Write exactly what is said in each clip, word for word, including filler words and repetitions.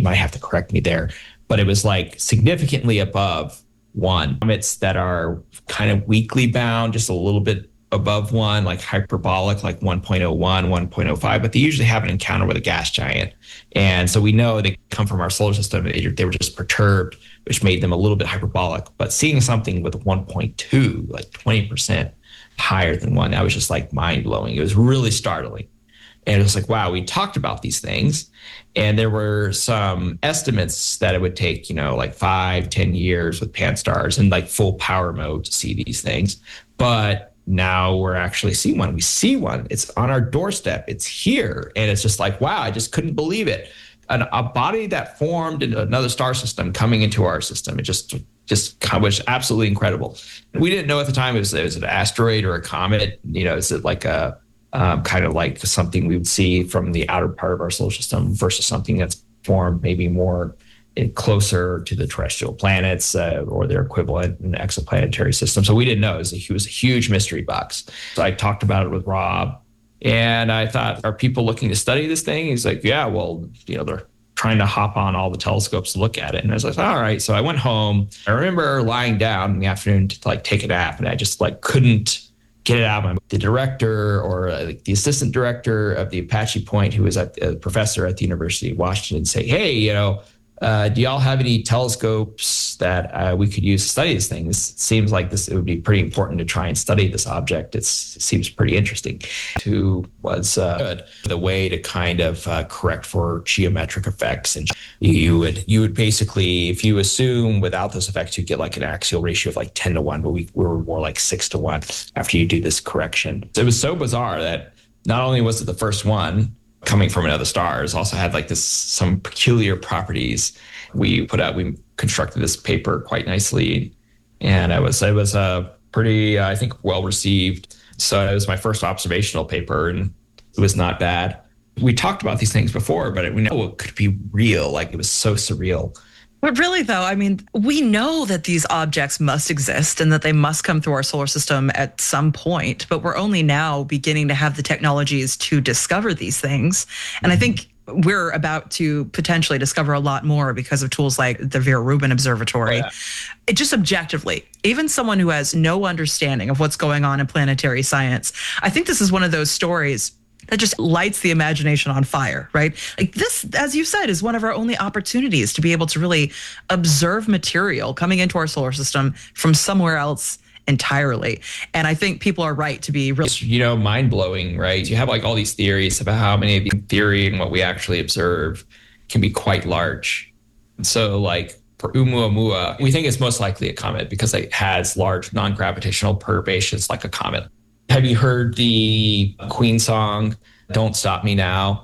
might have to correct me there, but it was like significantly above one. Comets that are kind of weakly bound, just a little bit above one, like hyperbolic, like one point oh one, one point oh five, but they usually have an encounter with a gas giant. And so we know they come from our solar system. They were just perturbed, which made them a little bit hyperbolic. But seeing something with one point two, like twenty percent higher than one, that was just like mind blowing. It was really startling. And it was like, wow, we talked about these things. And there were some estimates that it would take, you know, like five, ten years with Pan-STARRS and like full power mode to see these things. But now we're actually seeing one. We see one. It's on our doorstep. It's here. And it's just like, wow, I just couldn't believe it. An, a body that formed in another star system coming into our system. It just just was absolutely incredible. We didn't know at the time it was, it was an asteroid or a comet. You know, is it like a um, kind of like something we would see from the outer part of our solar system versus something that's formed maybe more closer to the terrestrial planets uh, or their equivalent in the exoplanetary system. So we didn't know. It was, a, it was a huge mystery box. So I talked about it with Rob, and I thought, are people looking to study this thing? He's like, yeah, well, you know, they're trying to hop on all the telescopes to look at it. And I was like, all right. So I went home. I remember lying down in the afternoon to like take a nap, and I just like couldn't get it out of my mind. The director or uh, the assistant director of the Apache Point, who was a uh, professor at the University of Washington, say, hey, you know, Uh, do y'all have any telescopes that uh, we could use to study this thing? This seems like this, it would be pretty important to try and study this object. It's, it seems pretty interesting. Two was uh, good. The way to kind of uh, correct for geometric effects. And you would you would basically, if you assume without those effects, you get like an axial ratio of like ten to one, but we, we were more like six to one after you do this correction. So it was so bizarre that not only was it the first one coming from another star, it also had like this some peculiar properties. We put out, we constructed this paper quite nicely, and it was it was a uh, pretty uh, I think well received. So it was my first observational paper, and it was not bad. We talked about these things before, but we know it could be real. Like it was so surreal. But really, though, I mean, we know that these objects must exist and that they must come through our solar system at some point, but we're only now beginning to have the technologies to discover these things. And I think we're about to potentially discover a lot more because of tools like the Vera Rubin Observatory. Oh, yeah. It just objectively, even someone who has no understanding of what's going on in planetary science, I think this is one of those stories that just lights the imagination on fire, right? Like this, as you said, is one of our only opportunities to be able to really observe material coming into our solar system from somewhere else entirely. And I think people are right to be really, it's, you know, mind-blowing, right? You have like all these theories about how many of the theory and what we actually observe can be quite large. So like for Oumuamua, we think it's most likely a comet because it has large non-gravitational perturbations like a comet. Have you heard the Queen song, Don't Stop Me Now?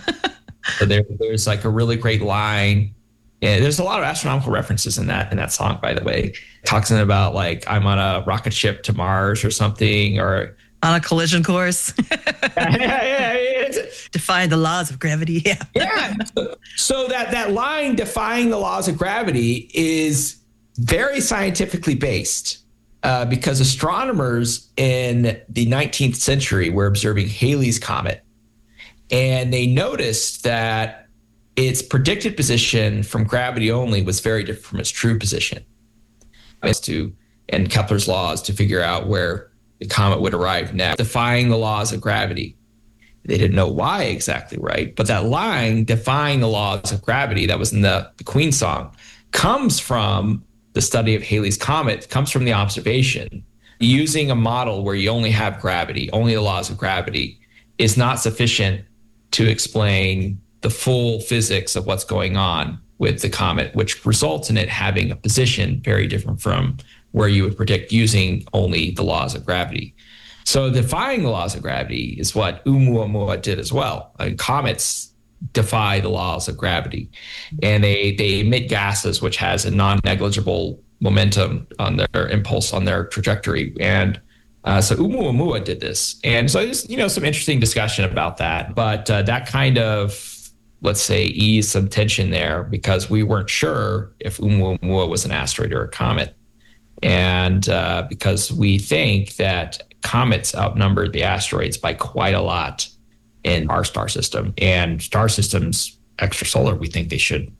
So there, there's like a really great line. Yeah, there's a lot of astronomical references in that in that song, by the way. Talking about like, I'm on a rocket ship to Mars or something, or on a collision course. yeah, yeah, yeah. Defying the laws of gravity. Yeah. Yeah. So that, that line, defying the laws of gravity, is very scientifically based. Uh, because astronomers in the nineteenth century were observing Halley's Comet, and they noticed that its predicted position from gravity only was very different from its true position. As to, and Kepler's laws to figure out where the comet would arrive next, defying the laws of gravity. They didn't know why exactly, right? But that line, defying the laws of gravity, that was in the, the Queen song, comes from the study of Halley's Comet, comes from the observation. Using a model where you only have gravity, only the laws of gravity, is not sufficient to explain the full physics of what's going on with the comet, which results in it having a position very different from where you would predict using only the laws of gravity. So defying the laws of gravity is what Oumuamua did as well. And comets defy the laws of gravity, and they they emit gases which has a non-negligible momentum on their impulse on their trajectory. And uh, so Oumuamua did this, and so there's you know some interesting discussion about that. But uh, that kind of, let's say, eased some tension there because we weren't sure if Oumuamua was an asteroid or a comet, and uh, because we think that comets outnumbered the asteroids by quite a lot in our star system, and star systems extrasolar, we think they should